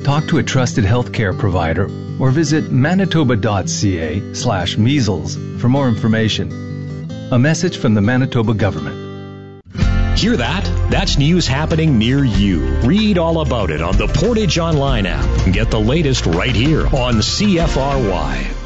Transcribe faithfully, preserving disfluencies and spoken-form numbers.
Talk to a trusted healthcare provider or visit manitoba.ca slash measles for more information. A message from the Manitoba government. Hear that? That's news happening near you. Read all about it on the Portage Online app. Get the latest right here on C F R Y.